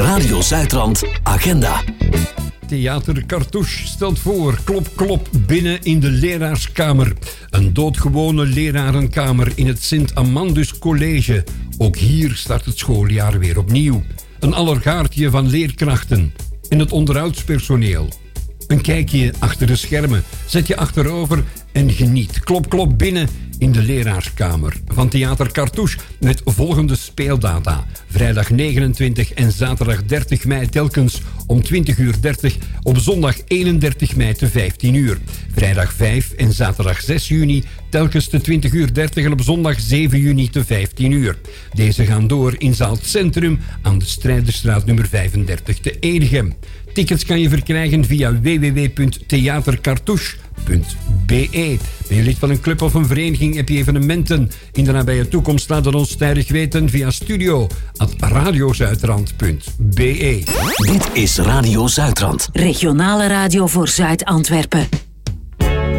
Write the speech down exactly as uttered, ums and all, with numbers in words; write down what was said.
Radio Zuidrand Agenda. Theater Cartouche stelt voor klop klop binnen in de leraarskamer. Een doodgewone lerarenkamer in het Sint-Amandus College. Ook hier start het schooljaar weer opnieuw. Een allergaartje van leerkrachten en het onderhoudspersoneel. Een kijkje achter de schermen. Zet je achterover en geniet. Klop klop binnen in de leraarskamer van Theater Cartouche met volgende speeldata. Vrijdag negenentwintig en zaterdag dertig mei telkens om twintig uur dertig. Op zondag eenendertig mei te vijftien uur. Vrijdag vijf en zaterdag zes juni telkens te twintig uur dertig en op zondag zeven juni te vijftien uur. Deze gaan door in zaal Het Centrum aan de Strijderstraat nummer vijfendertig te Edegem. Tickets kan je verkrijgen via w w w punt theatercartouche punt b e. Ben je lid van een club of een vereniging? Heb je evenementen in de nabije toekomst? Laat het ons tijdig weten via studio at radiozuidrand punt b e. Dit is Radio Zuidrand. Regionale radio voor Zuid-Antwerpen.